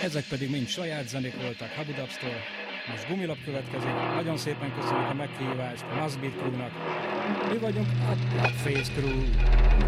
Ezek pedig mind saját zenék voltak Habudabstól. Most Gumilap következik. Nagyon szépen köszönjük a meghívást a Must Beat Crew-nak. Mi vagyunk a Face Crew.